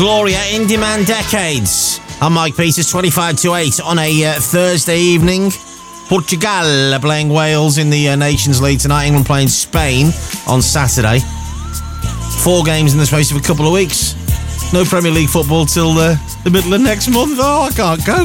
Gloria in Demand Decades. I'm Mike Peters, 25 to 8 on a Thursday evening. Portugal are playing Wales in the Nations League tonight. England playing Spain on Saturday. 4 games in the space of a couple of weeks. No Premier League football till the middle of next month. Oh, I can't go.